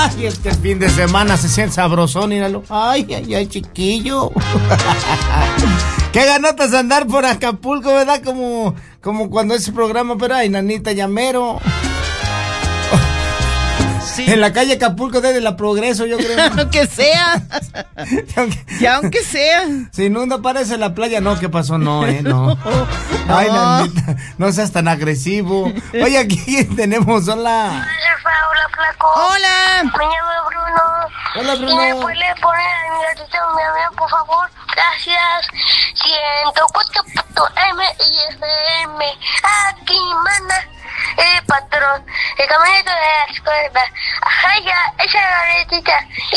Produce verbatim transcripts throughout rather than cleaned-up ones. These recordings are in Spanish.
Ay, es que el fin de semana se siente sabrosón, míralo. Ay, ay, ay, chiquillo. Qué ganotas andar por Acapulco, ¿verdad? Como, como cuando ese programa, pero ay, nanita llamero. Sí. En la calle Acapulco desde la Progreso, yo creo. Aunque sea. Ya aunque sea. Si inunda parece la playa. No, ¿qué pasó? No, eh, no. no. Ay, nanita, no seas tan agresivo. Oye, aquí tenemos, hola. Hola, flaco. Hola. Me llamo Bruno. Hola, Bruno. ¿Y me puede poner a mi gatito, mi amigo, por favor? Gracias. ciento cuatro punto M y F M. Aquí manda el patrón. El caminito de la escuela. Ajá, ya, esa galetita. Y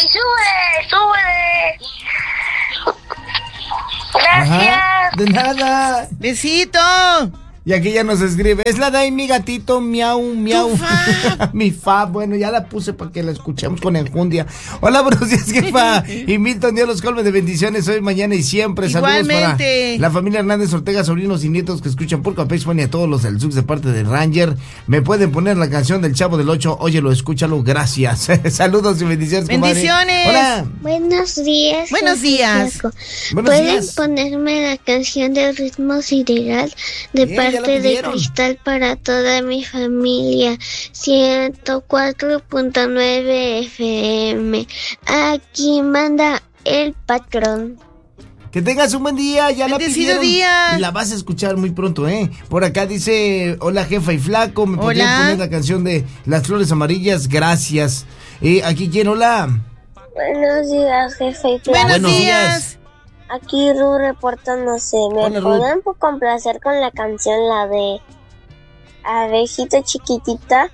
sube, sube. Gracias. Ajá, de nada. Besito. Y aquí ya nos escribe, es la de mi gatito, miau, miau. Mi fa, bueno, ya la puse para que la escuchemos con enjundia. Hola, buenos días, jefa. Y Milton, Dios los colme de bendiciones hoy, mañana y siempre. Igualmente. Saludos para la familia Hernández Ortega, sobrinos y nietos que escuchan por Capexfone y a todos los del Zux de parte de Ranger. Me pueden poner la canción del Chavo del Ocho, óyelo, escúchalo, gracias. Saludos y bendiciones, bendiciones. Comadre. Hola. Buenos días. Buenos días. Buenos ¿Pueden días. ponerme la canción de Ritmo Sideral de Bien, parte de Cristal para toda mi familia? ciento cuatro punto nueve F M. Aquí manda el patrón. Que tengas un buen día, ya la pidieron. Día. Y la vas a escuchar muy pronto, ¿eh? Por acá dice, hola jefa y flaco, ¿me podrían poner la canción de Las Flores Amarillas? Gracias. Eh, aquí quién, hola. Buenos días, jefa y flaco. Buenos, Buenos días. días. Aquí Ru reportándose. ¿Me Hola, pueden complacer con la canción, la de Abejita Chiquitita?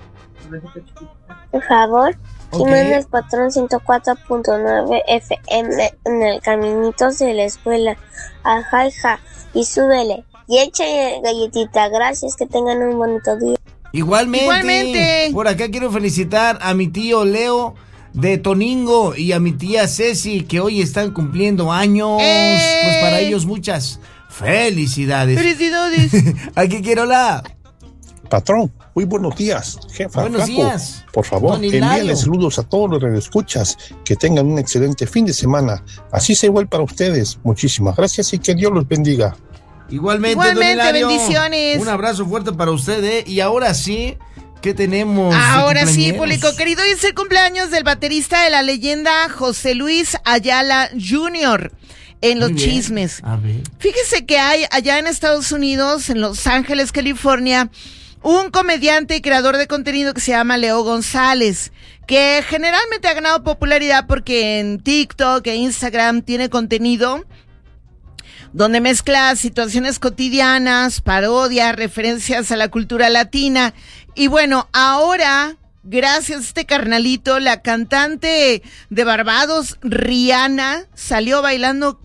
Por favor. Okay. Y manda el patrón ciento cuatro punto nueve F M en el caminito de la escuela. Ajá, ajá. Y súbele. Y échale galletita. Gracias, que tengan un bonito día. Igualmente. Igualmente. Por acá quiero felicitar a mi tío Leo de Toningo y a mi tía Ceci, que hoy están cumpliendo años. ¡Eh! Pues para ellos muchas felicidades. Felicidades. Aquí quiero la... Patrón, muy buenos días, jefa. Buenos flaco, días. Por favor, envíenle saludos a todos los radioescuchas, que tengan un excelente fin de semana. Así sea igual para ustedes. Muchísimas gracias y que Dios los bendiga. Igualmente, Igualmente, bendiciones. Un abrazo fuerte para usted, ¿eh? Y ahora sí, ¿qué tenemos? Ahora sí, público querido, hoy es el cumpleaños del baterista de la leyenda José Luis Ayala junior En los chismes. A ver. Fíjese que hay allá en Estados Unidos, en Los Ángeles, California, un comediante y creador de contenido que se llama Leo González, que generalmente ha ganado popularidad porque en TikTok e Instagram tiene contenido donde mezcla situaciones cotidianas, parodia, referencias a la cultura latina. Y bueno, ahora, gracias a este carnalito, la cantante de Barbados, Rihanna, salió bailando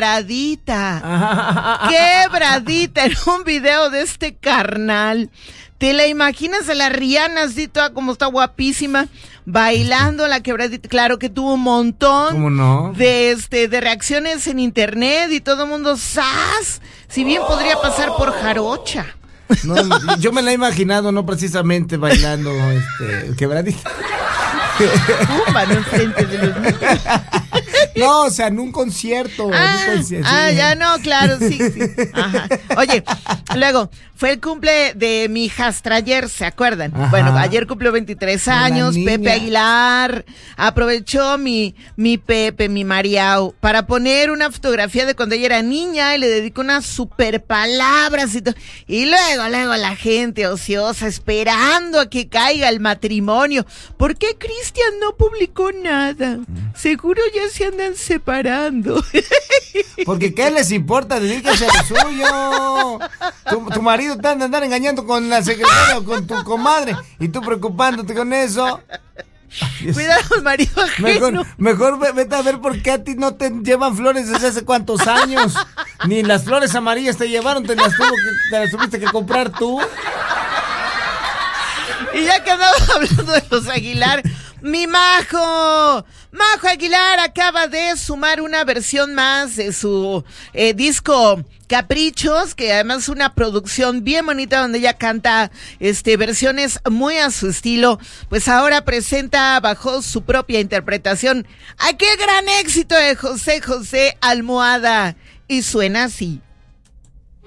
quebradita. Quebradita en un video de este carnal. ¿Te la imaginas a la Rihanna así toda como está guapísima, bailando la quebradita? Claro que tuvo un montón ¿Cómo no? de este de reacciones en internet y todo el mundo ¡zas! Si bien podría pasar por jarocha. No, yo me la he imaginado, no precisamente bailando este, quebradita. Tumba, no enfrente de los niños. No, o sea, en un concierto. Ah, en un concierto, ah sí. ya no, claro, sí, sí. Ajá. Oye, luego, fue el cumple de mi hijastra ayer, ¿se acuerdan? Ajá. Bueno, ayer cumplió veintitrés años, Pepe Aguilar. Aprovechó mi, mi Pepe, mi Mariau, para poner una fotografía de cuando ella era niña y le dedicó unas super palabras y todo. Y luego, luego la gente ociosa esperando a que caiga el matrimonio. ¿Por qué Cristian no publicó nada? Seguro ya se andan separando. Porque ¿qué les importa? Dedíquense a lo suyo. Tu, tu marido te anda andar engañando con la secretaria o con tu comadre y tú preocupándote con eso. Ay, Cuidado, marido ajeno. Mejor, mejor vete a ver por qué a ti no te llevan flores desde hace cuántos años. Ni las flores amarillas te llevaron, te las, tuvo que, te las tuviste que comprar tú. Y ya que andamos hablando de los Aguilar, Mi Majo, Majo Aguilar acaba de sumar una versión más de su eh, disco Caprichos, que además es una producción bien bonita donde ella canta este versiones muy a su estilo. Pues ahora presenta bajo su propia interpretación aquel gran éxito de José José Almohada y suena así.